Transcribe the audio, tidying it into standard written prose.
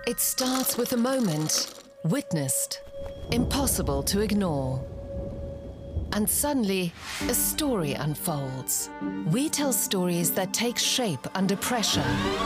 It starts with a moment witnessed, impossible to ignore. And suddenly, a story unfolds. We tell stories that take shape under pressure.